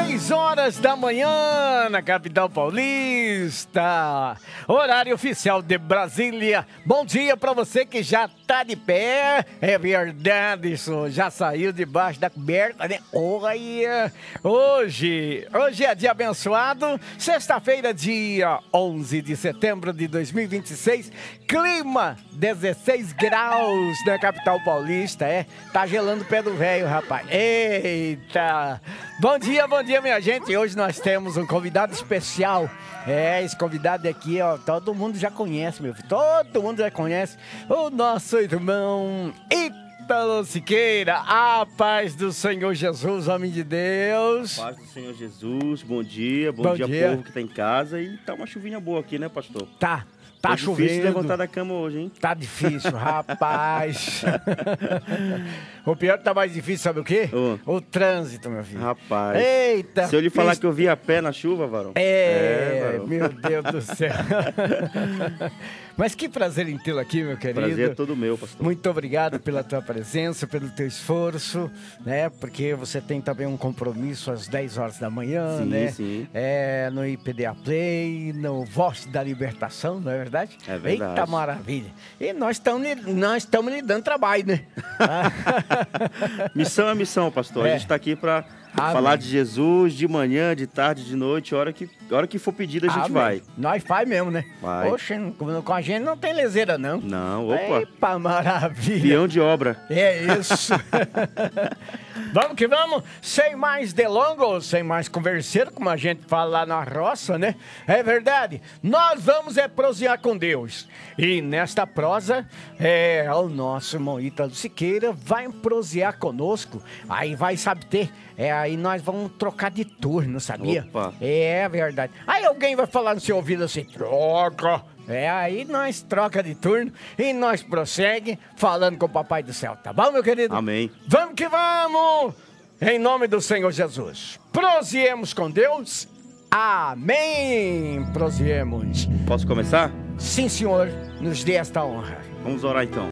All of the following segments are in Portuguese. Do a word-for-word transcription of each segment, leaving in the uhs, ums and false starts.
seis horas da manhã na capital paulista, horário oficial de Brasília. Bom dia para você que já tá de pé. É verdade, isso já saiu debaixo da coberta, né? Olha, hoje, hoje é dia abençoado, sexta-feira, dia onze de setembro de dois mil e vinte e seis, clima dezesseis graus na capital paulista, é, tá gelando o pé do velho, rapaz. Eita! Bom dia, bom dia, minha gente. Hoje nós temos um convidado especial. É, esse convidado aqui, ó, todo mundo já conhece, meu filho. Todo mundo já conhece o nosso irmão Ítalo Siqueira. A paz do Senhor Jesus, homem de Deus. Paz do Senhor Jesus, bom dia, bom, Bom dia, dia. povo que tá em casa. E tá uma chuvinha boa aqui, né, pastor? Tá, tá Tá chovendo. difícil levantar da cama hoje, hein? Tá difícil, rapaz. O pior que tá mais difícil, sabe o quê? Oh. O trânsito, meu filho. Rapaz. Eita. Se eu lhe falar pista- que eu vi a pé na chuva, varão. É, varão. meu Deus do céu. Mas que prazer em tê-lo aqui, meu querido. Prazer é todo meu, pastor. Muito obrigado pela tua presença, pelo teu esforço, né? Porque você tem também um compromisso às dez horas da manhã, Sim, né? sim. É, no I P D A Play, no Voz da Libertação, não é verdade? É verdade. Eita maravilha. E nós estamos nós estamos lhe dando trabalho, né? Missão é missão, pastor. É. A gente tá aqui pra Amém. falar de Jesus de manhã, de tarde, de noite. A hora que, a hora que for pedido, a gente Amém. vai. Nós faz mesmo, né? Vai. Oxe, com com a gente não tem leseira, não. Não, opa. Epa, maravilha. Peão de obra. É isso. Vamos que vamos, sem mais delongas, sem mais converseiro, como a gente fala lá na roça, né? É verdade. Nós vamos é prosear com Deus. E nesta prosa, é, o nosso irmão Ítalo Siqueira vai prosear conosco. Aí vai, sabe ter, é, aí nós vamos trocar de turno, sabia? Opa. É verdade. Aí alguém vai falar no seu ouvido assim, troca. É, aí nós troca de turno e nós prossegue falando com o Papai do Céu, tá bom, meu querido? Amém. Vamos que vamos! Em nome do Senhor Jesus. Prosiemos com Deus. Amém! Prosiemos. Posso começar? Sim, Senhor, nos dê esta honra. Vamos orar então.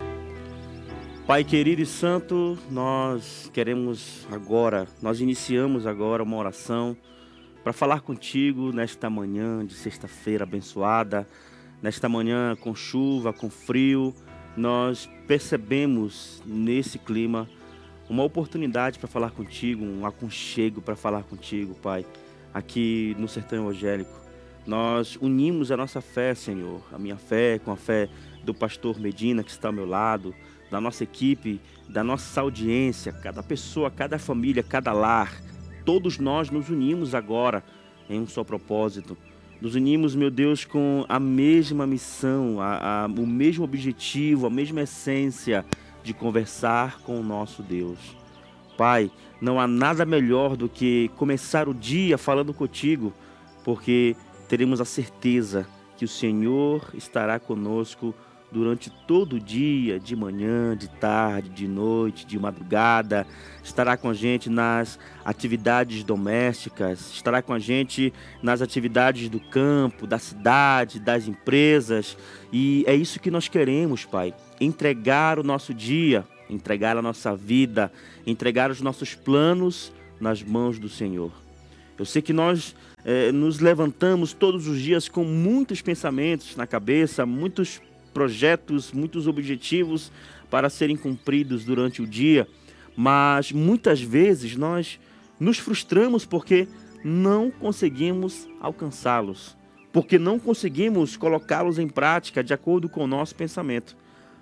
Pai querido e santo, nós queremos agora, nós iniciamos agora uma oração para falar contigo nesta manhã de sexta-feira abençoada, nesta manhã com chuva, com frio. Nós percebemos nesse clima uma oportunidade para falar contigo, um aconchego para falar contigo, Pai, aqui no Sertão Evangélico. Nós unimos a nossa fé, Senhor, a minha fé com a fé do pastor Medina, que está ao meu lado, da nossa equipe, da nossa audiência, cada pessoa, cada família, cada lar. Todos nós nos unimos agora em um só propósito. Nos unimos, meu Deus, com a mesma missão, a, a, o mesmo objetivo, a mesma essência de conversar com o nosso Deus. Pai, não há nada melhor do que começar o dia falando contigo, porque teremos a certeza que o Senhor estará conosco durante todo o dia, de manhã, de tarde, de noite, de madrugada. Estará com a gente nas atividades domésticas, estará com a gente nas atividades do campo, da cidade, das empresas. E é isso que nós queremos, Pai. Entregar o nosso dia, entregar a nossa vida, entregar os nossos planos nas mãos do Senhor. Eu sei que nós eh, nos levantamos todos os dias com muitos pensamentos na cabeça, muitos projetos, muitos objetivos para serem cumpridos durante o dia, mas muitas vezes nós nos frustramos porque não conseguimos alcançá-los, porque não conseguimos colocá-los em prática de acordo com o nosso pensamento.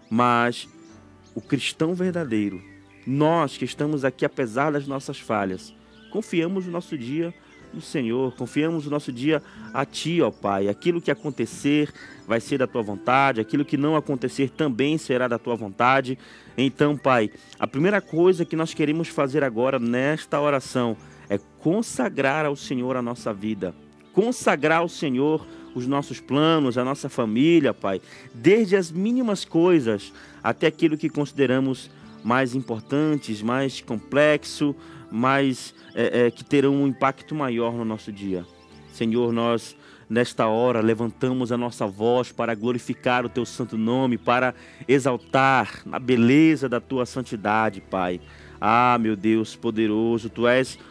Mas o cristão verdadeiro, nós que estamos aqui apesar das nossas falhas, confiamos o nosso dia no Senhor, confiamos o nosso dia a Ti, ó Pai. Aquilo que acontecer vai ser da Tua vontade, aquilo que não acontecer também será da Tua vontade. Então, Pai, a primeira coisa que nós queremos fazer agora nesta oração é consagrar ao Senhor a nossa vida, consagrar ao Senhor os nossos planos, a nossa família, Pai, desde as mínimas coisas até aquilo que consideramos mais importantes, mais complexo, mais é, é, que terão um impacto maior no nosso dia. Senhor, nós nesta hora levantamos a nossa voz para glorificar o Teu santo nome, para exaltar a beleza da Tua santidade, Pai. Ah, meu Deus poderoso, Tu és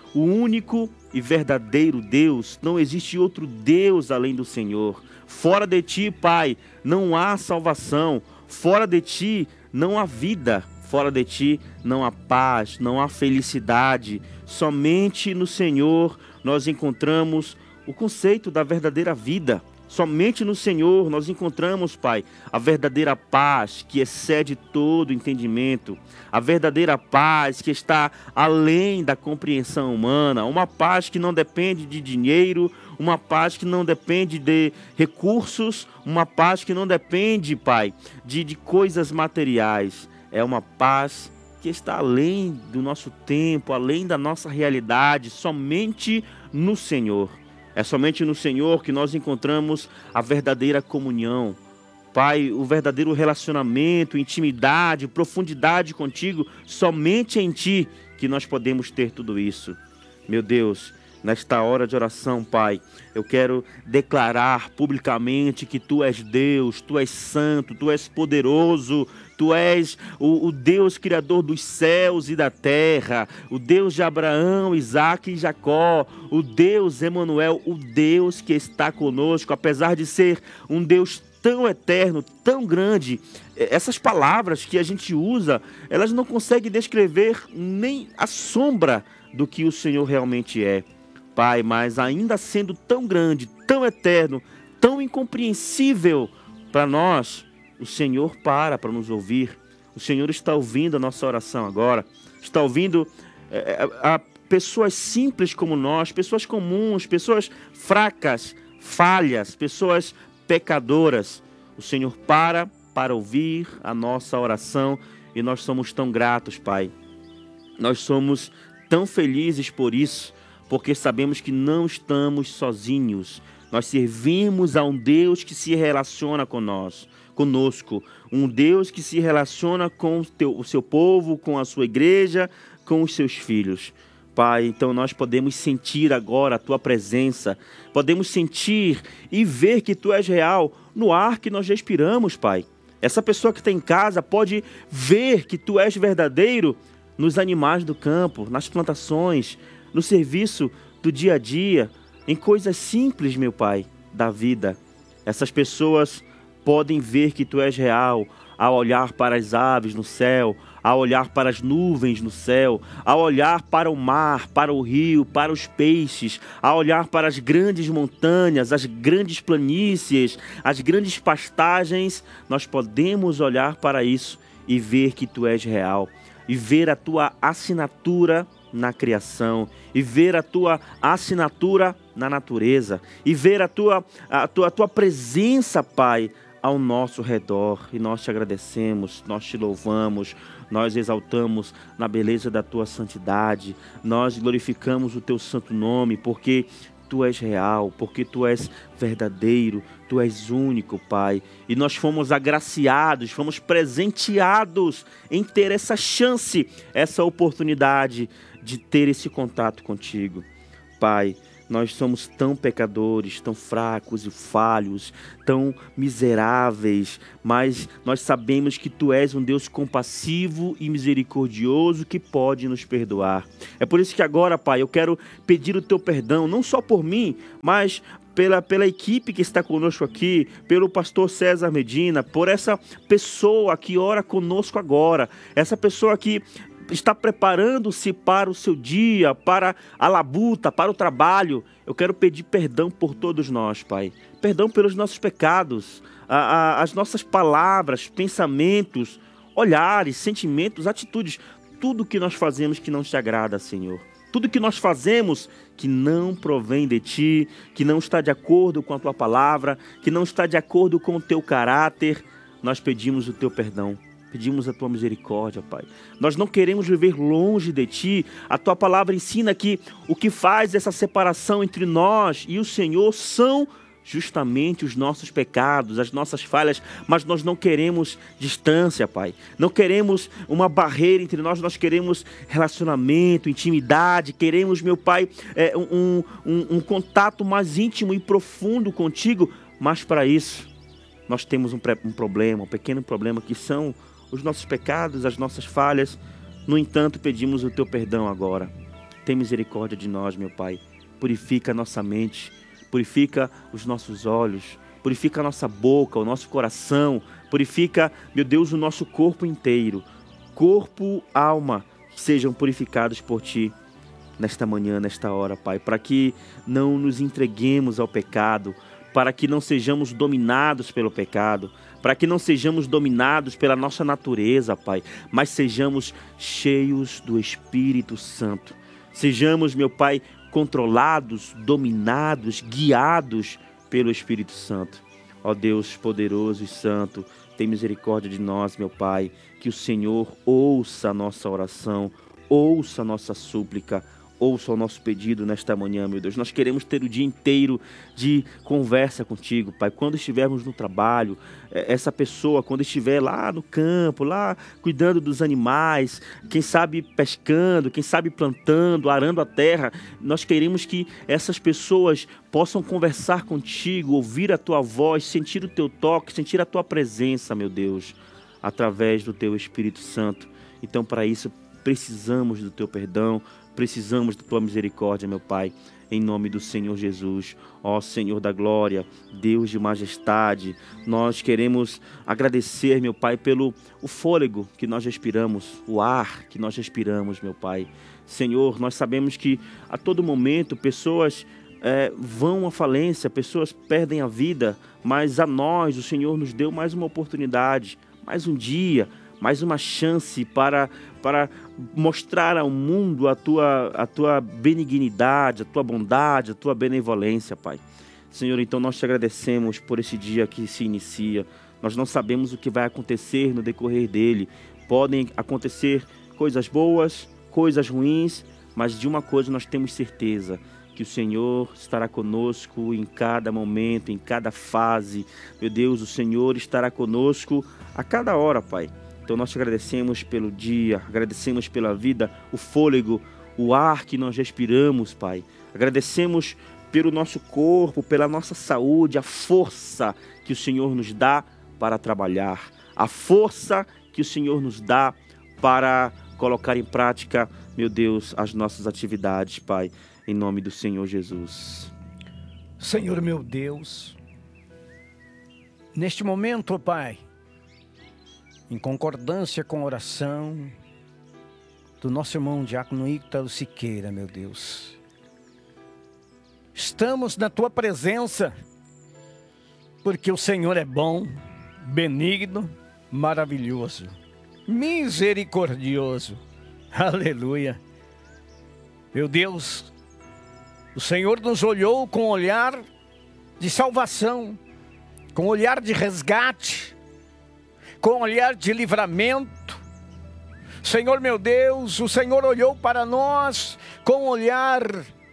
o único e verdadeiro Deus. Não existe outro Deus além do Senhor. Fora de ti, Pai, não há salvação. Fora de ti, não há vida. Fora de ti, não há paz, não há felicidade. Somente no Senhor nós encontramos o conceito da verdadeira vida. Somente no Senhor nós encontramos, Pai, a verdadeira paz que excede todo entendimento, a verdadeira paz que está além da compreensão humana, uma paz que não depende de dinheiro, uma paz que não depende de recursos, uma paz que não depende, Pai, de, de coisas materiais. É uma paz que está além do nosso tempo, além da nossa realidade, somente no Senhor. É somente no Senhor que nós encontramos a verdadeira comunhão. Pai, o verdadeiro relacionamento, intimidade, profundidade contigo, somente em Ti que nós podemos ter tudo isso. Meu Deus, nesta hora de oração, Pai, eu quero declarar publicamente que Tu és Deus, Tu és santo, Tu és poderoso, Tu és o, o Deus criador dos céus e da terra, o Deus de Abraão, Isaque e Jacó, o Deus Emanuel, o Deus que está conosco, apesar de ser um Deus tão eterno, tão grande. Essas palavras que a gente usa, elas não conseguem descrever nem a sombra do que o Senhor realmente é. Pai, mas ainda sendo tão grande, tão eterno, tão incompreensível para nós, o Senhor para para nos ouvir. O Senhor está ouvindo a nossa oração agora. Está ouvindo é, a pessoas simples como nós, pessoas comuns, pessoas fracas, falhas, pessoas pecadoras. O Senhor para para ouvir a nossa oração e nós somos tão gratos, Pai. Nós somos tão felizes por isso, porque sabemos que não estamos sozinhos. Nós servimos a um Deus que se relaciona com nós, conosco. Um Deus que se relaciona com o, teu, o seu povo, com a sua igreja, com os seus filhos. Pai, então nós podemos sentir agora a Tua presença. Podemos sentir e ver que Tu és real no ar que nós respiramos, Pai. Essa pessoa que está em casa pode ver que Tu és verdadeiro nos animais do campo, nas plantações, no serviço do dia a dia, em coisas simples, meu Pai, da vida. Essas pessoas podem ver que Tu és real ao olhar para as aves no céu, ao olhar para as nuvens no céu, ao olhar para o mar, para o rio, para os peixes, ao olhar para as grandes montanhas, as grandes planícies, as grandes pastagens. Nós podemos olhar para isso e ver que Tu és real, e ver a Tua assinatura na criação, e ver a Tua assinatura na natureza, e ver a Tua, a tua, a tua presença, Pai, ao nosso redor. E nós Te agradecemos, nós Te louvamos, nós exaltamos na beleza da Tua santidade, nós glorificamos o Teu santo nome, porque Tu és real, porque Tu és verdadeiro, Tu és único, Pai. E nós fomos agraciados, fomos presenteados em ter essa chance, essa oportunidade de ter esse contato contigo. Pai, nós somos tão pecadores, tão fracos e falhos, tão miseráveis, mas nós sabemos que Tu és um Deus compassivo e misericordioso que pode nos perdoar. É por isso que agora, Pai, eu quero pedir o Teu perdão, não só por mim, mas pela, pela equipe que está conosco aqui, pelo pastor César Medina, por essa pessoa que ora conosco agora, essa pessoa que está preparando-se para o seu dia, para a labuta, para o trabalho. Eu quero pedir perdão por todos nós, Pai. Perdão pelos nossos pecados, a, a, as nossas palavras, pensamentos, olhares, sentimentos, atitudes. Tudo que nós fazemos que não Te agrada, Senhor. Tudo que nós fazemos que não provém de Ti, que não está de acordo com a Tua palavra, que não está de acordo com o Teu caráter, nós pedimos o Teu perdão. Pedimos a Tua misericórdia, Pai. Nós não queremos viver longe de Ti. A Tua palavra ensina que o que faz essa separação entre nós e o Senhor são justamente os nossos pecados, as nossas falhas, mas nós não queremos distância, Pai. Não queremos uma barreira entre nós, nós queremos relacionamento, intimidade, queremos, meu Pai, é, um, um, um contato mais íntimo e profundo contigo, mas para isso nós temos um, um problema, um pequeno problema, que são os nossos pecados, as nossas falhas. No entanto, pedimos o Teu perdão agora. tem misericórdia de nós, meu Pai. Purifica a nossa mente, purifica os nossos olhos, purifica a nossa boca, o nosso coração, purifica, meu Deus, o nosso corpo inteiro. Corpo, alma, sejam purificados por Ti nesta manhã, nesta hora, Pai, para que não nos entreguemos ao pecado, para que não sejamos dominados pelo pecado, para que não sejamos dominados pela nossa natureza, Pai, mas sejamos cheios do Espírito Santo. Sejamos, meu Pai, controlados, dominados, guiados pelo Espírito Santo. Ó Deus poderoso e santo, tem misericórdia de nós, meu Pai, que o Senhor ouça a nossa oração, ouça a nossa súplica, ouça o nosso pedido nesta manhã, meu Deus. Nós queremos ter o dia inteiro de conversa contigo, Pai. Quando estivermos no trabalho, essa pessoa, quando estiver lá no campo, lá cuidando dos animais, quem sabe pescando, quem sabe plantando, arando a terra, nós queremos que essas pessoas possam conversar contigo, ouvir a tua voz, sentir o teu toque, sentir a tua presença, meu Deus, através do teu Espírito Santo. Então, para isso, precisamos do teu perdão, precisamos da tua misericórdia, meu Pai, em nome do Senhor Jesus. Ó Senhor da glória, Deus de majestade, nós queremos agradecer, meu Pai, pelo o fôlego que nós respiramos, o ar que nós respiramos, meu Pai. Senhor, nós sabemos que a todo momento pessoas é, vão à falência, pessoas perdem a vida, mas a nós o Senhor nos deu mais uma oportunidade, mais um dia, mais uma chance para, para mostrar ao mundo a tua, a tua benignidade, a tua bondade, a tua benevolência, Pai. Senhor, então nós te agradecemos por esse dia que se inicia. Nós não sabemos o que vai acontecer no decorrer dele. Podem acontecer coisas boas, coisas ruins, mas de uma coisa nós temos certeza, que o Senhor estará conosco em cada momento, em cada fase. Meu Deus, o Senhor estará conosco a cada hora, Pai. Então nós te agradecemos pelo dia, agradecemos pela vida, o fôlego, o ar que nós respiramos, Pai. Agradecemos pelo nosso corpo, pela nossa saúde, a força que o Senhor nos dá para trabalhar, a força que o Senhor nos dá para colocar em prática, meu Deus, as nossas atividades, Pai, em nome do Senhor Jesus. Senhor meu Deus, neste momento, Pai, em concordância com a oração do nosso irmão Diácono Ítalo Siqueira, meu Deus, estamos na Tua presença, porque o Senhor é bom, benigno, maravilhoso, misericordioso. Aleluia. Meu Deus, o Senhor nos olhou com olhar de salvação, com olhar de resgate, com olhar de livramento. Senhor meu Deus, o Senhor olhou para nós com olhar,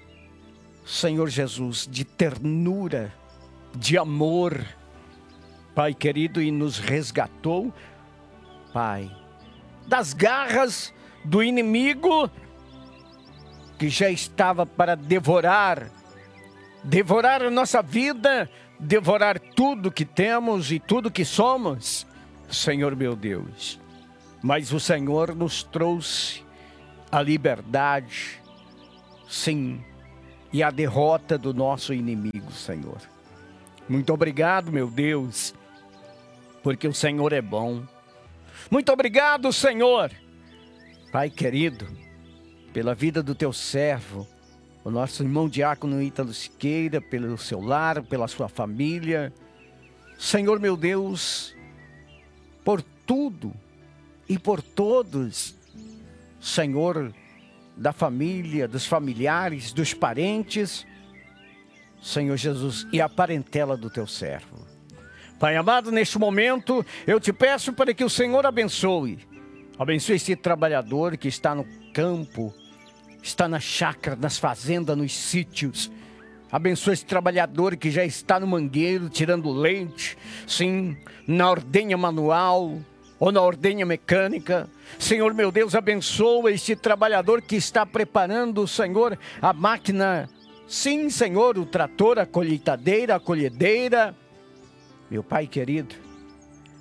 Senhor Jesus, de ternura, de amor, Pai querido, e nos resgatou, Pai, das garras do inimigo que já estava para devorar, devorar a nossa vida, devorar tudo que temos e tudo que somos, Senhor meu Deus. Mas o Senhor nos trouxe a liberdade, sim, e a derrota do nosso inimigo, Senhor. Muito obrigado, meu Deus, porque o Senhor é bom. Muito obrigado, Senhor, Pai querido, pela vida do Teu servo, o nosso irmão Diácono Ítalo Siqueira, pelo seu lar, pela sua família. Senhor meu Deus, por tudo e por todos, Senhor, da família, dos familiares, dos parentes, Senhor Jesus, e a parentela do Teu servo. Pai amado, neste momento, eu te peço para que o Senhor abençoe. Abençoe esse trabalhador que está no campo, está na chácara, nas fazendas, nos sítios. Abençoe esse trabalhador que já está no mangueiro, tirando leite, sim, na ordenha manual ou na ordenha mecânica. Senhor meu Deus, abençoa esse trabalhador que está preparando, Senhor, a máquina, sim, Senhor, o trator, a colheitadeira, a colhedeira. Meu Pai querido,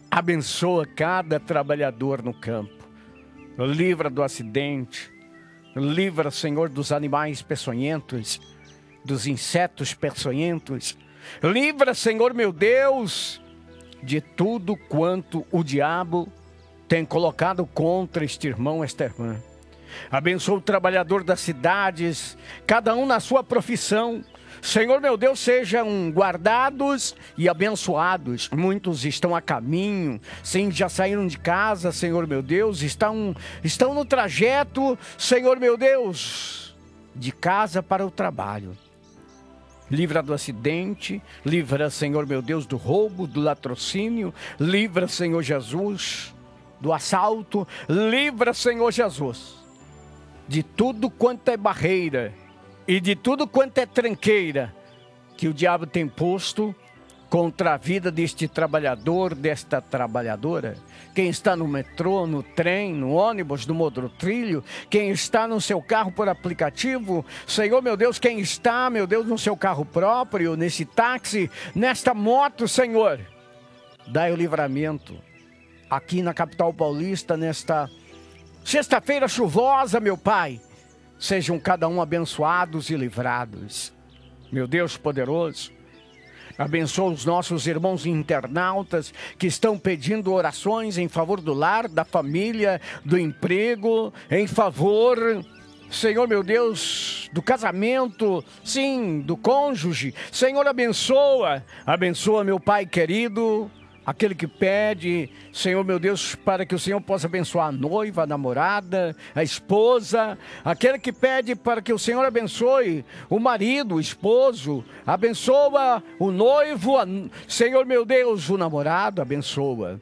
abençoa cada trabalhador no campo, livra do acidente, Livra, Senhor, dos animais peçonhentos, dos insetos peçonhentos. Livra, Senhor, meu Deus, de tudo quanto o diabo tem colocado contra este irmão, esta irmã. Abençoa o trabalhador das cidades, cada um na sua profissão. Senhor, meu Deus, sejam guardados e abençoados. Muitos estão a caminho, sim, já saíram de casa, Senhor, meu Deus, estão, estão no trajeto, Senhor, meu Deus, de casa para o trabalho. Livra do acidente, livra, Senhor, meu Deus, do roubo, do latrocínio, livra, Senhor Jesus, do assalto, livra, Senhor Jesus, de tudo quanto é barreira e de tudo quanto é tranqueira que o diabo tem posto contra a vida deste trabalhador, desta trabalhadora. Quem está no metrô, no trem, no ônibus, no monotrilho, quem está no seu carro por aplicativo, Senhor, meu Deus, quem está, meu Deus, no seu carro próprio, nesse táxi, nesta moto, Senhor, dai o livramento. Aqui na capital paulista, nesta sexta-feira chuvosa, meu Pai, sejam cada um abençoados e livrados. Meu Deus poderoso, abençoa os nossos irmãos internautas que estão pedindo orações em favor do lar, da família, do emprego, em favor, Senhor, meu Deus, do casamento, sim, do cônjuge. Senhor, abençoa, abençoa, meu Pai querido, aquele que pede, Senhor, meu Deus, para que o Senhor possa abençoar a noiva, a namorada, a esposa. Aquele que pede para que o Senhor abençoe o marido, o esposo. Abençoa o noivo, a... Senhor, meu Deus, o namorado, abençoa.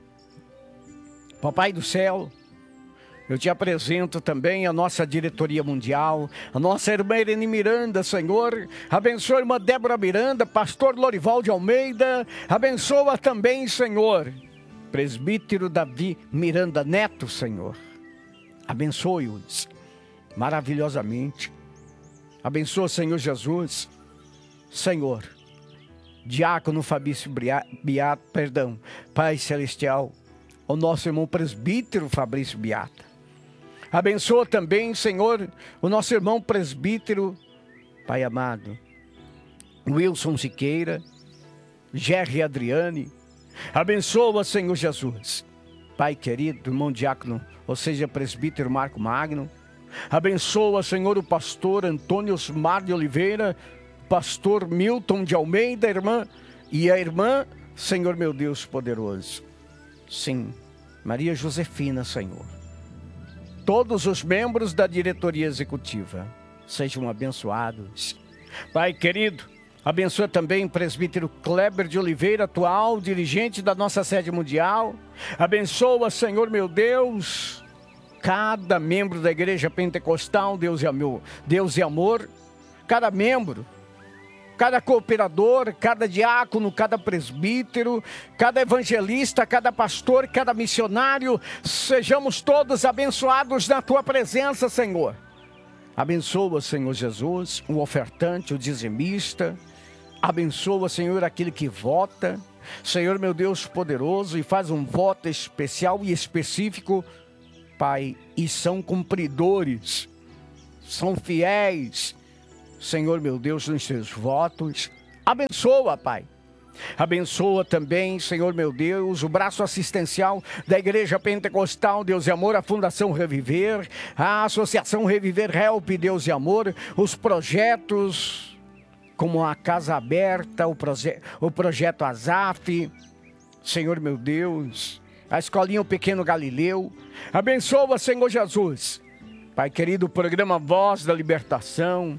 Papai do céu, eu te apresento também a nossa diretoria mundial, a nossa irmã Irene Miranda, Senhor. Abençoa a irmã Débora Miranda, pastor Lorival de Almeida. Abençoa também, Senhor, presbítero Davi Miranda Neto, Senhor. Abençoe-os maravilhosamente. Abençoa, Senhor Jesus. Senhor, diácono Fabrício Beato, perdão, Pai Celestial, o nosso irmão presbítero Fabrício Beata. Abençoa também, Senhor, o nosso irmão presbítero, Pai amado, Wilson Siqueira, Gerry Adriane. Abençoa, Senhor Jesus, Pai querido, irmão diácono, ou seja, presbítero Marco Magno. Abençoa, Senhor, o pastor Antônio Osmar de Oliveira, pastor Milton de Almeida, irmã, e a irmã, Senhor meu Deus poderoso. Sim, Maria Josefina, Senhor. Todos os membros da diretoria executiva sejam abençoados. Pai querido, abençoa também o presbítero Kleber de Oliveira, atual dirigente da nossa sede mundial. Abençoa, Senhor meu Deus, cada membro da igreja pentecostal, Deus e amor, Deus e amor, cada membro, cada cooperador, cada diácono, cada presbítero, cada evangelista, cada pastor, cada missionário, sejamos todos abençoados na tua presença, Senhor. Abençoa, Senhor Jesus, o ofertante, o dizimista. Abençoa, Senhor, aquele que vota. Senhor, meu Deus poderoso, e faz um voto especial e específico, Pai, e são cumpridores, são fiéis, Senhor, meu Deus, nos seus votos. Abençoa, Pai. Abençoa também, Senhor, meu Deus, o braço assistencial da Igreja Pentecostal, Deus e Amor, a Fundação Reviver, a Associação Reviver Help, Deus e Amor, os projetos como a Casa Aberta, o, proje o Projeto Azaf, Senhor, meu Deus, a Escolinha O Pequeno Galileu. Abençoa, Senhor Jesus, Pai querido, o programa Voz da Libertação,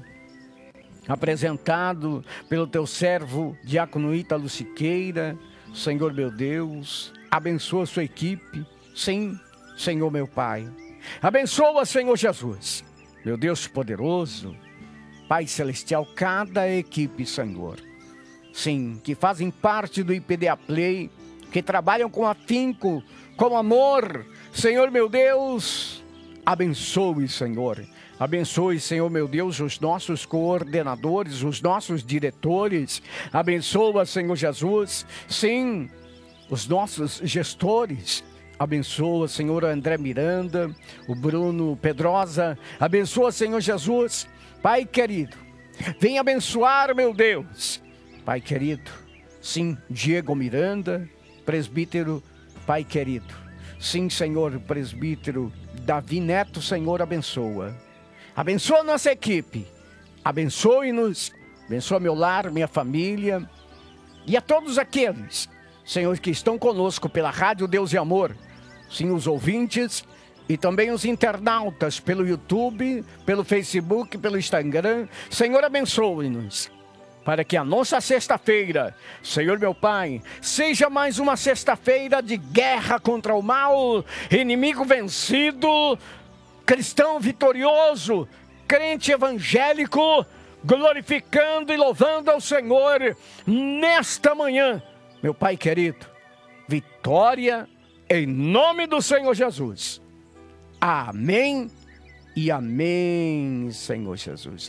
apresentado pelo teu servo, diácono Ítalo Siqueira. Senhor meu Deus, abençoa a sua equipe, sim, Senhor meu Pai. Abençoa, Senhor Jesus, meu Deus poderoso, Pai Celestial, cada equipe, Senhor, sim, que fazem parte do I P D A Play, que trabalham com afinco, com amor, Senhor meu Deus, abençoe, Senhor. Abençoe, Senhor meu Deus, os nossos coordenadores, os nossos diretores. Abençoa, Senhor Jesus, sim, os nossos gestores. Abençoa, Senhor, o André Miranda, o Bruno Pedrosa. Abençoa, Senhor Jesus. Pai querido, vem abençoar, meu Deus. Pai querido, sim, Diego Miranda, presbítero, Pai querido. Sim, Senhor, presbítero Davi Neto, Senhor, abençoa. Abençoa nossa equipe. Abençoe-nos. Abençoa meu lar, minha família. E a todos aqueles, Senhor, que estão conosco pela Rádio Deus e Amor. Sim, os ouvintes e também os internautas pelo YouTube, pelo Facebook, pelo Instagram. Senhor, abençoe-nos. Para que a nossa sexta-feira, Senhor meu Pai, seja mais uma sexta-feira de guerra contra o mal, inimigo vencido, cristão vitorioso, crente evangélico, glorificando e louvando ao Senhor nesta manhã. Meu Pai querido, vitória em nome do Senhor Jesus. Amém. E amém, Senhor Jesus.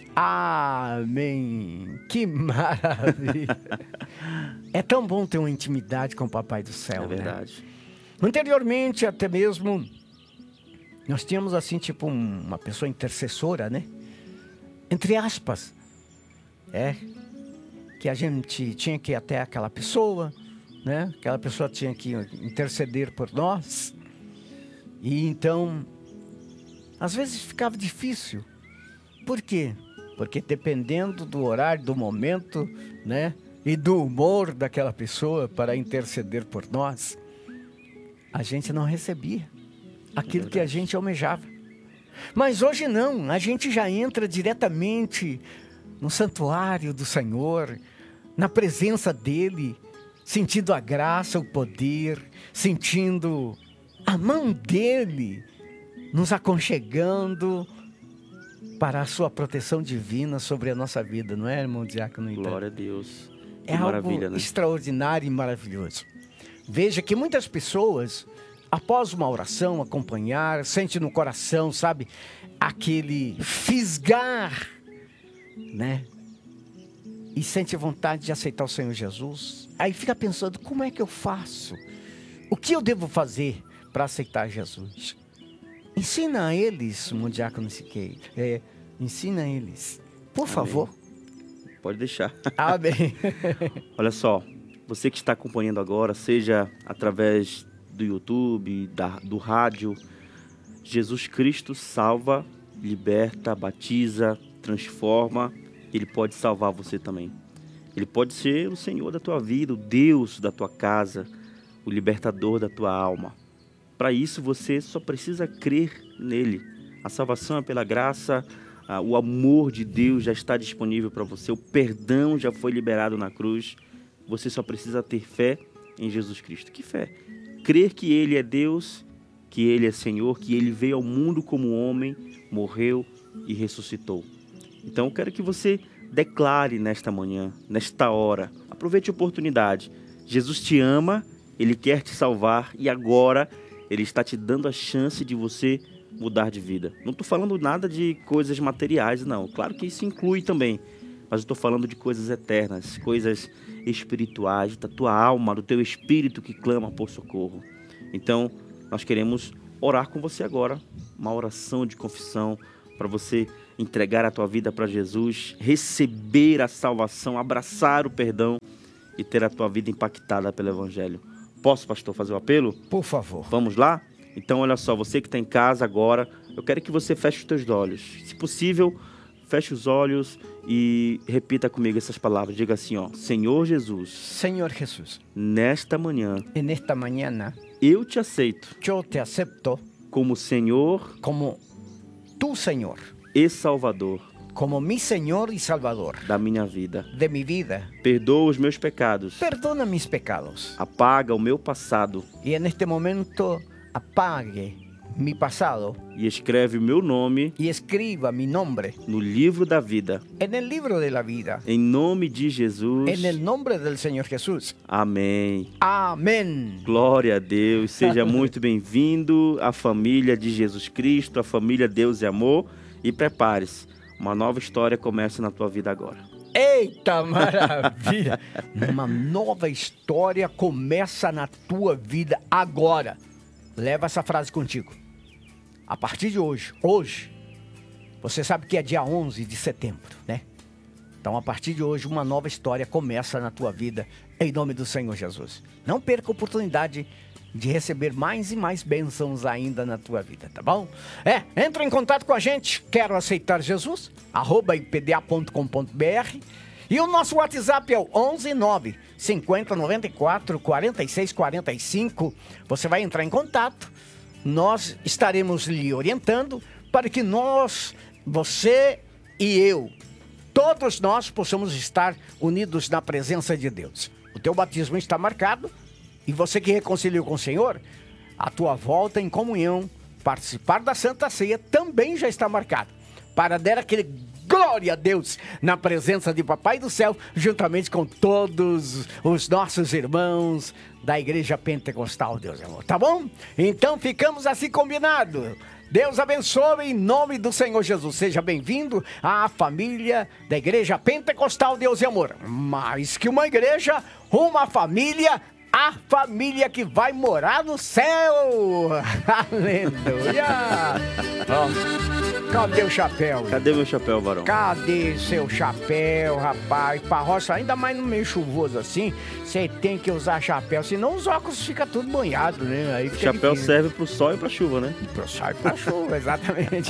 Amém. Que maravilha. É tão bom ter uma intimidade com o Papai do Céu, É verdade. Né? Anteriormente, até mesmo, nós tínhamos assim, tipo, um, uma pessoa intercessora, né? Entre aspas. É. Que a gente tinha que ir até aquela pessoa, né? Aquela pessoa tinha que interceder por nós. E então... às vezes ficava difícil. Por quê? Porque dependendo do horário, do momento, né? E do humor daquela pessoa para interceder por nós, a gente não recebia aquilo que a gente almejava. Mas hoje não, a gente já entra diretamente no santuário do Senhor, na presença dEle, sentindo a graça, o poder, sentindo a mão dEle, nos aconchegando para a sua proteção divina sobre a nossa vida, não é, irmão Diácono? Glória a Deus. Que é maravilha, algo né? extraordinário e maravilhoso. Veja que muitas pessoas, após uma oração, acompanhar, sente no coração, sabe, aquele fisgar, né? E sente vontade de aceitar o Senhor Jesus. Aí fica pensando, como é que eu faço? O que eu devo fazer para aceitar Jesus? Ensina a eles, irmão Diácono Siqueira. É, ensina a eles. Por Amém. favor. Pode deixar. Amém. Olha só, você que está acompanhando agora, seja através do YouTube, da, do rádio, Jesus Cristo salva, liberta, batiza, transforma. Ele pode salvar você também. Ele pode ser o Senhor da tua vida, o Deus da tua casa, o libertador da tua alma. Para isso, você só precisa crer nele. A salvação é pela graça, o amor de Deus já está disponível para você, o perdão já foi liberado na cruz. Você só precisa ter fé em Jesus Cristo. Que fé? Crer que Ele é Deus, que Ele é Senhor, que Ele veio ao mundo como homem, morreu e ressuscitou. Então, eu quero que você declare nesta manhã, nesta hora. Aproveite a oportunidade. Jesus te ama, Ele quer te salvar e agora Ele está te dando a chance de você mudar de vida. Não estou falando nada de coisas materiais, não. Claro que isso inclui também. Mas eu estou falando de coisas eternas, coisas espirituais, da tua alma, do teu espírito que clama por socorro. Então, nós queremos orar com você agora. Uma oração de confissão para você entregar a tua vida para Jesus, receber a salvação, abraçar o perdão e ter a tua vida impactada pelo Evangelho. Posso, pastor, fazer o apelo? Por favor. Vamos lá? Então, olha só, você que está em casa agora, eu quero que você feche os teus olhos. Se possível, feche os olhos e repita comigo essas palavras. Diga assim, ó, Senhor Jesus. Senhor Jesus. Nesta manhã. En esta mañana. Eu te aceito. Eu te acepto. Como Senhor. Como tu Senhor. E Salvador. Como mi Senhor e Salvador. Da minha vida. De mi vida. Perdoa os meus pecados. Perdona mis pecados. Apaga o meu passado. E en este momento apague mi pasado. E escreve o meu nome. E escriba mi nombre. No livro da vida. En el libro de la vida. Em nome de Jesus. En el nombre del Señor Jesús. Amém. Amém. Glória a Deus. Seja muito bem-vindo à família de Jesus Cristo, à família Deus e Amor. E prepare-se. Uma nova história começa na tua vida agora. Eita maravilha! Uma nova história começa na tua vida agora. leva essa frase contigo. A partir de hoje, hoje, você sabe que é dia onze de setembro, né? Então, a partir de hoje, uma nova história começa na tua vida, em nome do Senhor Jesus. Não perca a oportunidade de receber mais e mais bênçãos ainda na tua vida, tá bom? É, entra em contato com a gente, quero aceitar Jesus, arroba i p d a ponto com ponto b r, e o nosso WhatsApp é o onze nove cinquenta noventa e quatro quarenta e seis quarenta e cinco. Você vai entrar em contato, nós estaremos lhe orientando para que nós, você e eu, todos nós possamos estar unidos na presença de Deus. O teu batismo está marcado e você que reconciliou com o Senhor, a tua volta em comunhão, participar da Santa Ceia também já está marcado. Para dar aquele glória a Deus na presença de Papai do Céu, juntamente com todos os nossos irmãos da Igreja Pentecostal, Deus amor. Tá bom? Então ficamos assim combinados. Deus abençoe em nome do Senhor Jesus. Seja bem-vindo à família da Igreja Pentecostal Deus e Amor. Mais que uma igreja, uma família, a família que vai morar no céu. Aleluia! Oh, cadê o chapéu? Cadê meu chapéu, varão? Cadê seu chapéu, rapaz? Pra roça, ainda mais no meio chuvoso assim, você tem que usar chapéu, senão os óculos ficam tudo banhados, né? Aí fica chapéu difícil. Serve pro sol e pra chuva, né? Pro sol e pra chuva, exatamente.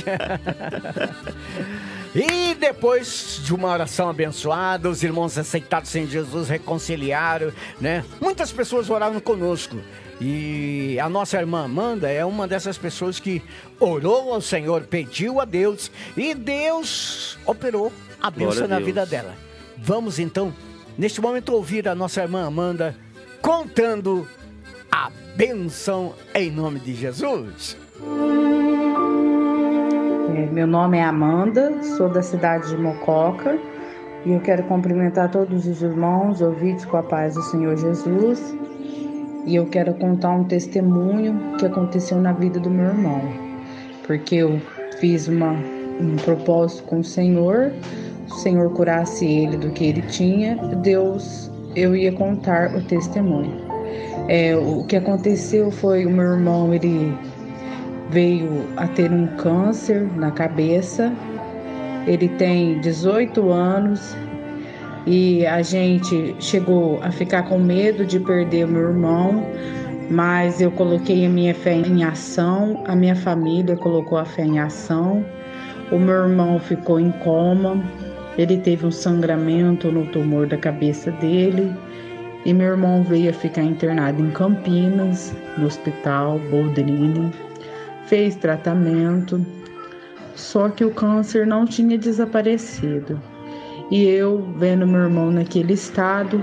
E depois de uma oração abençoada, os irmãos aceitados em Jesus reconciliaram, né? Muitas pessoas oraram conosco. E a nossa irmã Amanda é uma dessas pessoas que orou ao Senhor, pediu a Deus e Deus operou a bênção na vida dela. Vamos então, neste momento, ouvir a nossa irmã Amanda contando a bênção em nome de Jesus. É, meu nome é Amanda, sou da cidade de Mococa e eu quero cumprimentar todos os irmãos ouvintes com a paz do Senhor Jesus. E eu quero contar um testemunho que aconteceu na vida do meu irmão. Porque eu fiz uma, um propósito com o Senhor, o Senhor curasse ele do que ele tinha, Deus, eu ia contar o testemunho. É, o que aconteceu foi o meu irmão, ele veio a ter um câncer na cabeça. Ele tem dezoito anos. E a gente chegou a ficar com medo de perder o meu irmão, mas eu coloquei a minha fé em ação, a minha família colocou a fé em ação. O meu irmão ficou em coma, ele teve um sangramento no tumor da cabeça dele, e meu irmão veio a ficar internado em Campinas, no hospital Boldrini, fez tratamento, só que o câncer não tinha desaparecido. E eu, vendo meu irmão naquele estado,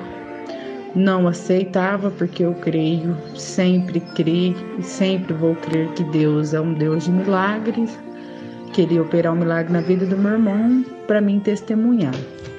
não aceitava, porque eu creio, sempre creio, sempre vou crer que Deus é um Deus de milagres. Queria operar um milagre na vida do meu irmão para mim testemunhar.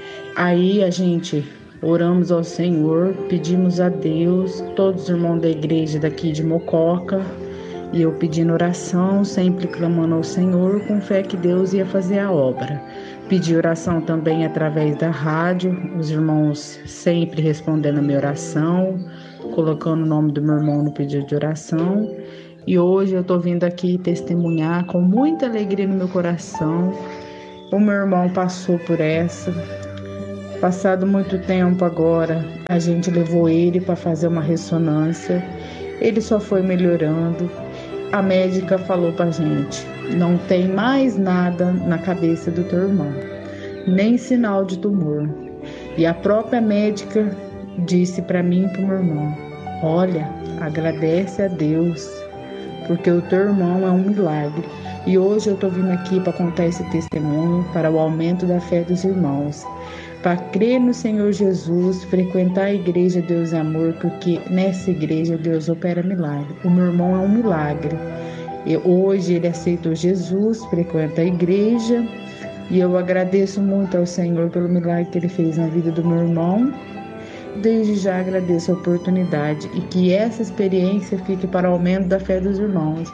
Aí a gente oramos ao Senhor, pedimos a Deus, todos os irmãos da igreja daqui de Mococa, e eu pedindo oração, sempre clamando ao Senhor, com fé que Deus ia fazer a obra. Pedi oração também através da rádio, os irmãos sempre respondendo a minha oração, colocando o nome do meu irmão no pedido de oração. E hoje eu estou vindo aqui testemunhar com muita alegria no meu coração. O meu irmão passou por essa. Passado muito tempo agora, a gente levou ele para fazer uma ressonância. Ele só foi melhorando. A médica falou pra gente: não tem mais nada na cabeça do teu irmão, nem sinal de tumor. E a própria médica disse pra mim e pro meu irmão: olha, agradece a Deus, porque o teu irmão é um milagre. E hoje eu tô vindo aqui para contar esse testemunho para o aumento da fé dos irmãos, para crer no Senhor Jesus, frequentar a igreja Deus é Amor, porque nessa igreja Deus opera milagre. O meu irmão é um milagre. E hoje ele aceitou Jesus, frequenta a igreja, e eu agradeço muito ao Senhor pelo milagre que ele fez na vida do meu irmão. Desde já agradeço a oportunidade e que essa experiência fique para o aumento da fé dos irmãos.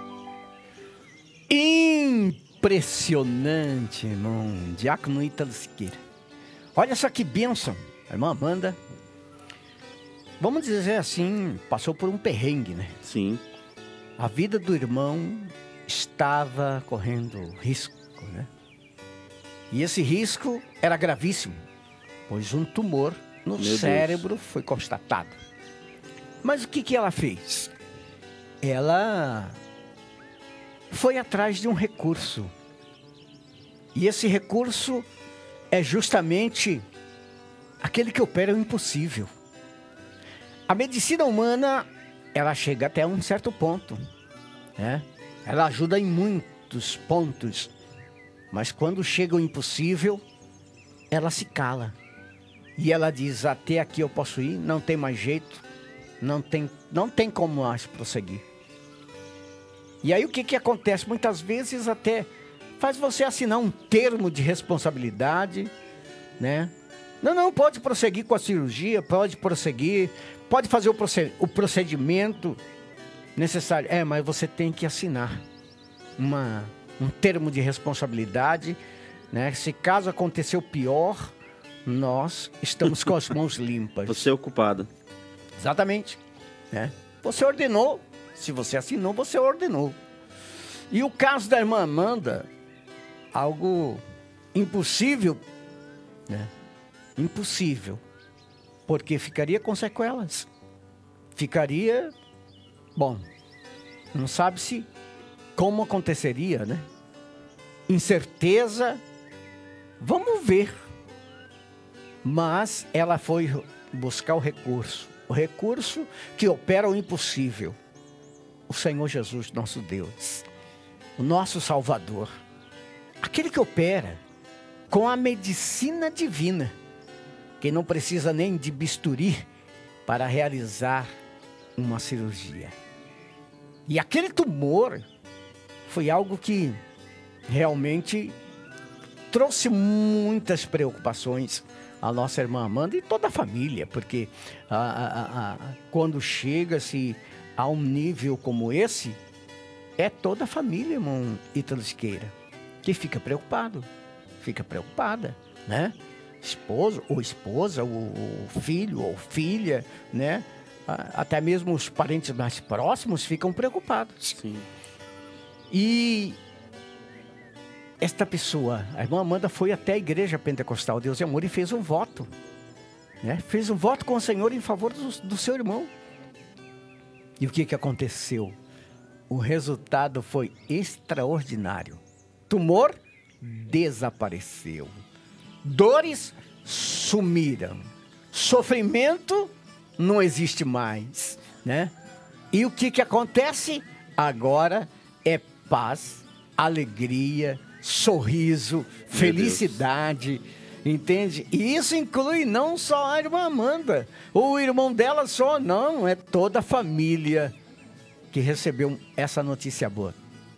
Impressionante, irmão. Diácono Ítalo Siqueira. Olha só que bênção, a irmã Amanda. Vamos dizer assim, passou por um perrengue, né? Sim. a vida do irmão estava correndo risco, né? E esse risco era gravíssimo, pois um tumor no Meu cérebro foi constatado. Mas o que que ela fez? Ela foi atrás de um recurso. E esse recurso é justamente aquele que opera o impossível. A medicina humana, ela chega até um certo ponto, né? Ela ajuda em muitos pontos, mas quando chega o impossível, ela se cala. E ela diz, até aqui eu posso ir, não tem mais jeito, não tem, não tem como mais prosseguir. E aí o que que acontece? Muitas vezes até faz você assinar um termo de responsabilidade, né? Não, não, pode prosseguir com a cirurgia, pode prosseguir, pode fazer o, proced- o procedimento necessário. É, mas você tem que assinar uma, um termo de responsabilidade, né? Se caso acontecer o pior, nós estamos com as mãos limpas. Você é o culpado. Exatamente, né? Você ordenou, se você assinou, você ordenou. E o caso da irmã Amanda, algo impossível, né? Impossível, porque ficaria com sequelas. Ficaria, bom, não sabe-se como aconteceria, né? Incerteza, vamos ver. Mas ela foi buscar o recurso, o recurso que opera o impossível. O Senhor Jesus, nosso Deus, o nosso Salvador, aquele que opera com a medicina divina, que não precisa nem de bisturi para realizar uma cirurgia. E aquele tumor foi algo que realmente trouxe muitas preocupações à nossa irmã Amanda e toda a família, porque a, a, a, quando chega-se a um nível como esse, é toda a família, irmão Ítalo Siqueira, que fica preocupado, fica preocupada, né? Esposo ou esposa, o filho ou filha, né? Até mesmo os parentes mais próximos ficam preocupados. Sim. E esta pessoa, a irmã Amanda, foi até a igreja pentecostal Deus e Amor e fez um voto, né? Fez um voto com o Senhor em favor do, do seu irmão. E o que que aconteceu? O resultado foi extraordinário. Tumor desapareceu. Dores sumiram. Sofrimento não existe mais, né? E o que que acontece? Agora é paz, alegria, sorriso, felicidade, entende? E isso inclui não só a irmã Amanda, ou o irmão dela só, não, é toda a família que recebeu essa notícia boa.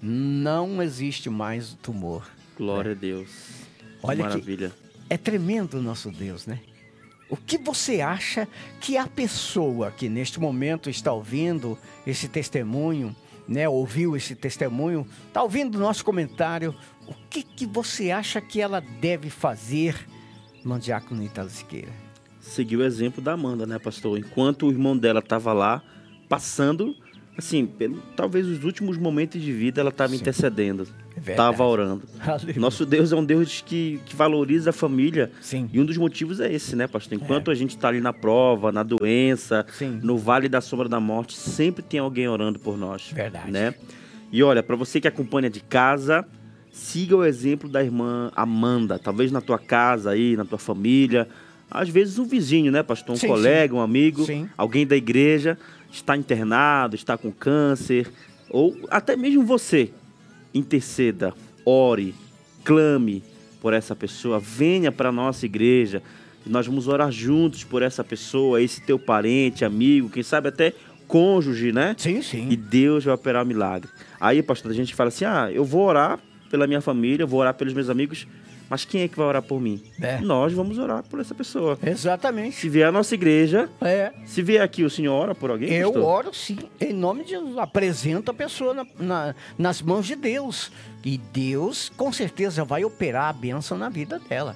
Não existe mais tumor. Glória a Deus. Olha que maravilha. É tremendo o nosso Deus, né? O que você acha que a pessoa que neste momento está ouvindo esse testemunho, né, ouviu esse testemunho, está ouvindo o nosso comentário, o que, que você acha que ela deve fazer, irmão diácono Ítalo Siqueira? Seguiu o exemplo da Amanda, né, pastor? Enquanto o irmão dela estava lá, passando, assim, pelo, talvez os últimos momentos de vida, ela estava intercedendo. Estava orando. Aleluia. Nosso Deus é um Deus que, que valoriza a família. Sim. E um dos motivos é esse, né, pastor? Enquanto É. a gente está ali na prova, na doença, Sim. no vale da sombra da morte, sempre tem alguém orando por nós. Verdade. Né? E olha, para você que acompanha de casa, siga o exemplo da irmã Amanda. Talvez na tua casa aí, na tua família. Às vezes um vizinho, né, pastor? Um Sim, colega, sim. um amigo, Sim. alguém da igreja está internado, está com câncer. Ou até mesmo você. Interceda, ore, clame por essa pessoa, venha para a nossa igreja, nós vamos orar juntos por essa pessoa, esse teu parente, amigo, quem sabe até cônjuge, né? Sim, sim. E Deus vai operar o milagre. Aí, pastor, a gente fala assim, ah, eu vou orar pela minha família, eu vou orar pelos meus amigos, mas quem é que vai orar por mim? É. Nós vamos orar por essa pessoa. Exatamente. Se vier a nossa igreja, É. se vier aqui, o senhor ora por alguém, Eu pastor? oro sim, em nome de Jesus. Apresento a pessoa na, na, nas mãos de Deus. E Deus, com certeza, vai operar a bênção na vida dela.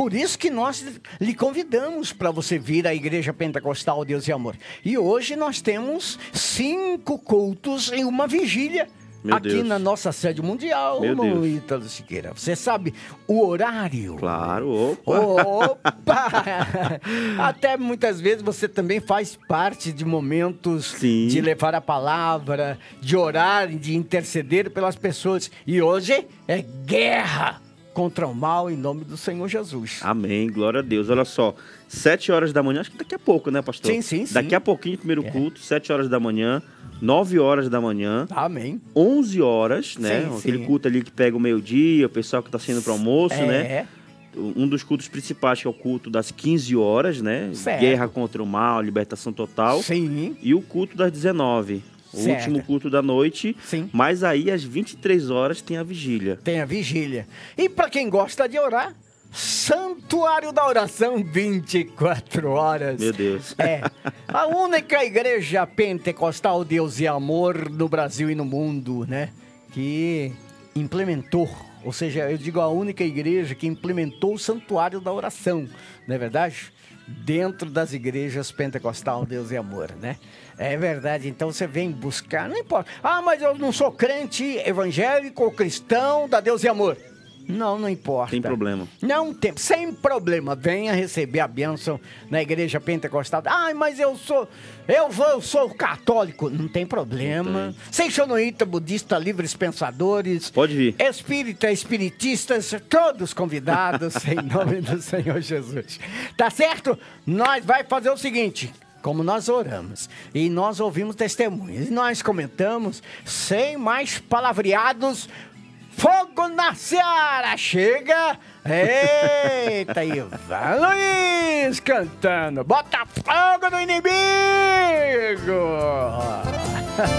por isso que nós lhe convidamos para você vir à Igreja Pentecostal Deus e Amor. E hoje nós temos cinco cultos em uma vigília. Meu aqui Deus. na nossa sede mundial, Meu no Deus. Ítalo Siqueira. Você sabe o horário? Claro, opa. Opa! Até muitas vezes você também faz parte de momentos Sim. de levar a palavra, de orar, de interceder pelas pessoas. E hoje é guerra contra o mal em nome do Senhor Jesus. Amém, glória a Deus. Olha só, sete horas da manhã, acho que daqui a pouco, né, pastor? Sim, sim, sim. Daqui a pouquinho, primeiro culto, sete horas da manhã, nove horas da manhã, Amém. onze horas, né? Sim, Aquele sim. culto ali que pega o meio-dia, o pessoal que está saindo para almoço, É. né? Um dos cultos principais, que é o culto das quinze horas, né? Certo. Guerra contra o mal, libertação total. Sim. E o culto das dezenove. O Certo. último culto da noite. Sim. Mas aí, às vinte e três horas, tem a vigília. Tem a vigília. E para quem gosta de orar, Santuário da Oração, vinte e quatro horas. Meu Deus. É. A única igreja pentecostal Deus e Amor no Brasil e no mundo, né? Que implementou, ou seja, eu digo a única igreja que implementou o Santuário da Oração, não é verdade? Dentro das igrejas pentecostal Deus e Amor, né? É verdade, então você vem buscar, não importa. Ah, mas eu não sou crente evangélico ou cristão da Deus e Amor. Não, não importa. Tem problema. Não tem, sem problema. Venha receber a bênção na igreja pentecostal. Ai, mas eu sou, eu vou, eu sou católico. Não tem problema. Seixonoíta, budista, livres pensadores. Pode vir. Espírita, espiritistas, todos convidados em nome do Senhor Jesus. Tá certo? Nós vai fazer o seguinte. Como nós oramos e nós ouvimos testemunhas e nós comentamos, sem mais palavreados, fogo na seara, chega! Eita, Ivan Luiz cantando, bota fogo no inimigo!